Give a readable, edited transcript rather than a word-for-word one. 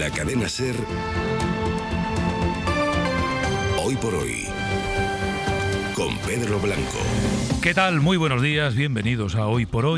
La cadena SER, Hoy por Hoy, con Pedro Blanco. ¿Qué tal? Muy buenos días, bienvenidos a Hoy por Hoy.